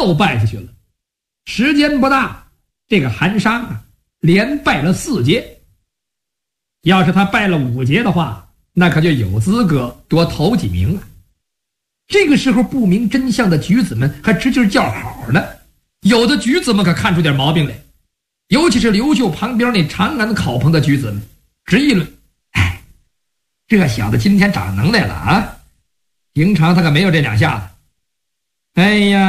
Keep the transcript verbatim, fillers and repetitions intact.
又败下去了。时间不大，这个韩商啊连败了四节。要是他败了五节的话，那可就有资格夺头几名了。这个时候不明真相的举子们还直劲叫好呢，有的举子们可看出点毛病来，尤其是刘秀旁边那长安考棚的举子们直议论：哎，这小子今天长能耐了啊，平常他可没有这两下子。哎呀，